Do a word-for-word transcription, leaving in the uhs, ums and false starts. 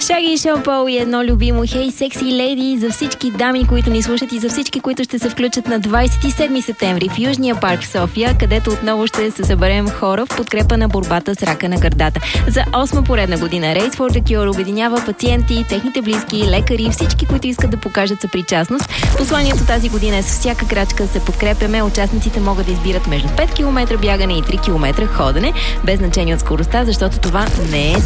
Шаги и Шон Пол и едно любимо Hey Sexy Lady за всички дами, които ни слушат и за всички, които ще се включат на двадесет и седми септември в Южния парк в София, където отново ще се съберем хора в подкрепа на борбата с рака на гърдата. За осма поредна година Race for the Cure обединява пациенти, техните близки, лекари, всички, които искат да покажат съпричастност. Посланието тази година е: с всяка крачка се подкрепяме. Участниците могат да избират между пет километра бягане и три километра ходене, без значение от скоростта, защото това не е